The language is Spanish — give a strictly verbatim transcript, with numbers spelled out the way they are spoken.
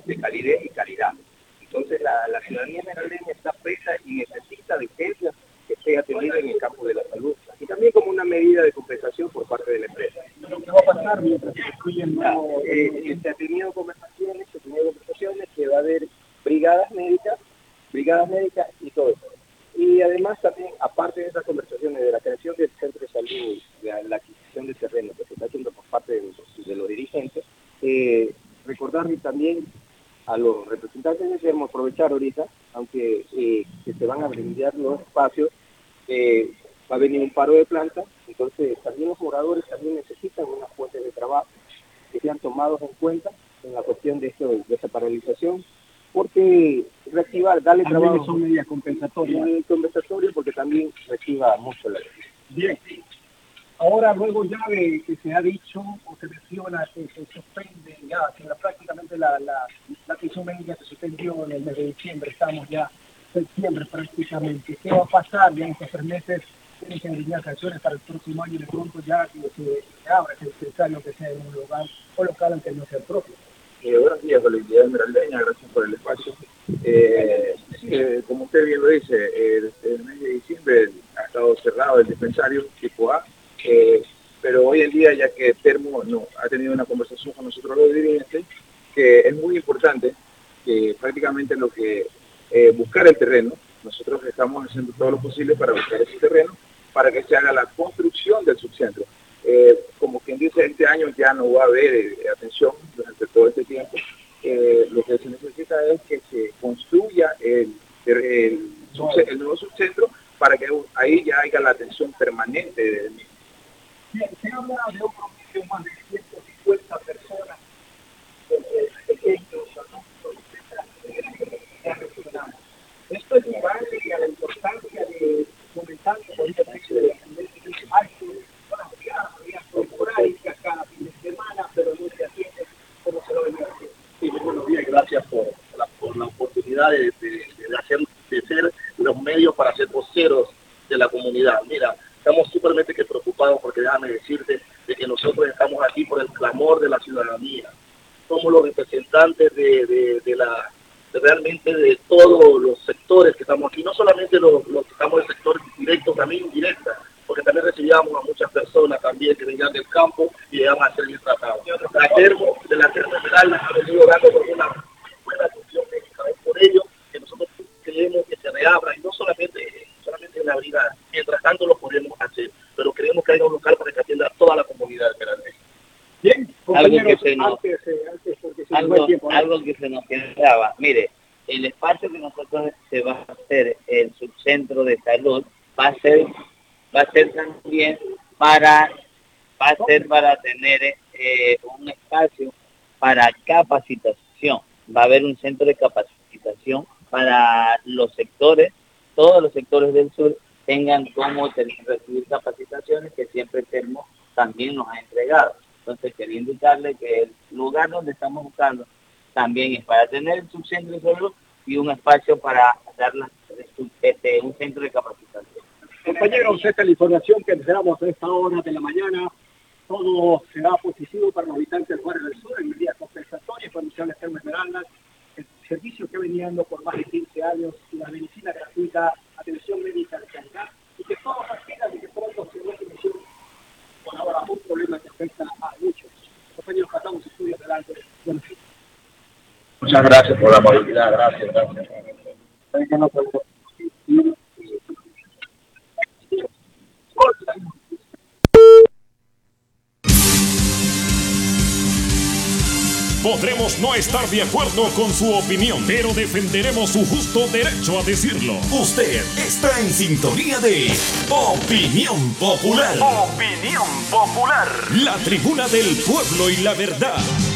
de calidez y calidad. Entonces la, la ciudadanía esmeraldeña está presa y necesita de urgencia que esté atendida en el campo de la salud y también como una medida de compensación por parte de la empresa. ¿Qué va a pasar mientras se construyen nuevos? Eh, se ha tenido conversaciones, se ha tenido conversaciones que va a haber brigadas médicas, brigadas médicas y todo eso. Y además también, aparte de esas conversaciones de la creación del centro de salud, de la adquisición de terreno que se está haciendo por parte de los, de los dirigentes, eh, recordarles también a los representantes que queremos aprovechar ahorita, aunque eh, que se van a brindar los espacios, eh, va a venir un paro de planta, entonces también los moradores también necesitan unas fuentes de trabajo que sean tomados en cuenta en la cuestión de, esto, de esa paralización, porque reactivar, darle también trabajo. Son medidas compensatorias. Y compensatorias porque también reactiva mucho la ley. Bien. Ahora, luego ya de que se ha dicho o se menciona que se suspende ya, que la, prácticamente la, la, la atención médica se suspendió en el mes de diciembre, estamos ya en septiembre prácticamente. ¿Qué va a pasar ya en estos tres meses? Tienen que alinear acciones para el próximo año y de pronto ya que se, se abra, que es necesario que sea en un local o local aunque no sea el propio. Eh, buenos días, colectividad esmeraldeña, gracias por el espacio. Eh, sí, eh, como usted bien lo dice, eh, desde el mes de diciembre ha estado cerrado el dispensario tipo A, eh, pero hoy en día, ya que Termo no, ha tenido una conversación con nosotros los dirigentes, que es muy importante que prácticamente lo que eh, buscar el terreno, nosotros estamos haciendo todo lo posible para buscar ese terreno, para que se haga la construcción del subcentro. Eh, como quien dice, este año ya no va a haber eh, atención durante todo este tiempo. Eh, lo que se necesita es que se construya el, el, el, el nuevo subcentro para que ahí ya haya la atención permanente del mismo. Bien, se habla de un promedio más de ciento cincuenta personas, pequeños, adultos, etcétera. Esto es igual a la importancia de fomentar el poder de la tendencia alto, por ahí cada fin de semana, pero no se atiende como se lo venía haciendo. Sí, muy buenos días, gracias por la, por la oportunidad de, de, de, hacer, de ser los medios para ser voceros de la comunidad. Mira, estamos súpermente que preocupados porque déjame decirte de que nosotros estamos aquí por el clamor de la ciudadanía. Somos los representantes de, de, de la de realmente de todos los sectores que estamos aquí, no solamente los, los que estamos en el sector directo, también indirecta, porque también recibíamos a muchas personas también que venían del campo y llegaban a ser bien tratados. La termo, de la termo federal ha venido dando por una buena función médica. Es por ello que nosotros creemos que se reabra, y no solamente, solamente en la brigada, mientras tanto lo podemos hacer, pero creemos que haya un local para que atienda a toda la comunidad esmeraldeña. Bien, algo que se nos, antes, antes porque se algo, tiempo, ¿no? algo que se nos quedaba. Mire, el espacio que nosotros se va a hacer, el subcentro de salud, va a ser, va a ser también para, va a ser para tener eh, un espacio para capacitación. Va a haber un centro de capacitación para los sectores, todos los sectores del sur tengan cómo recibir capacitaciones que siempre Termo también nos ha entregado. Entonces quería indicarle que el lugar donde estamos buscando también es para tener el subcentro de salud y un espacio para dar la, este, un centro de capacitación. Compañeros, esta es la información que esperamos a esta hora de la mañana. Todo será positivo para los habitantes del barrio del sur en medidas compensatorias para Municipal Termo Esmeraldas, el servicio que venía dando por más de quince años, la medicina gratuita, atención médica de calidad, y que todos aspiran y que pronto se resuelva por ahora un problema que afecta a muchos. Compañeros, pasamos estudios adelante. Bueno, sí. Muchas gracias por la amabilidad, gracias, gracias. Podremos no estar de acuerdo con su opinión, pero defenderemos su justo derecho a decirlo. Usted está en sintonía de Opinión Popular. Opinión Popular. La tribuna del pueblo y la verdad.